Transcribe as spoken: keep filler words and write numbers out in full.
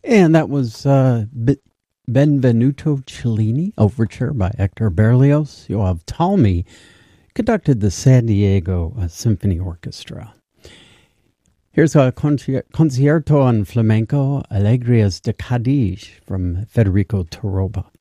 And that was uh, Benvenuto Cellini, Overture by Hector Berlioz. Yoav Talmy conducted the San Diego uh, Symphony Orchestra. Here's a conci- Concierto on Flamenco, Alegrias de Cádiz from Federico Toroba.